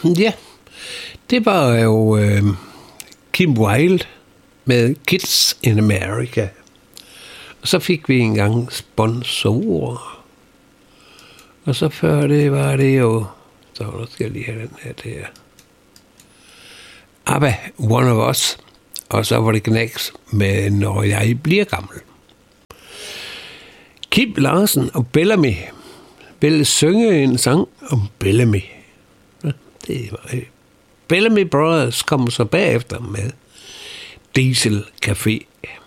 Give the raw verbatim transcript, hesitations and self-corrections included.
ja, det var jo øh, Kim Wilde med Kids in America. Og så fik vi engang sponsorer. Og så før det var det jo... Så nu skal jeg lige have den her der. ABBA, One of Us. Og så var det Knacks med Når jeg bliver gammel. Kim Larsen og Bellamy ville synge en sang om Bellamy. Ja, det var det. Bellamy Brothers kom så bagefter med Diesel Café.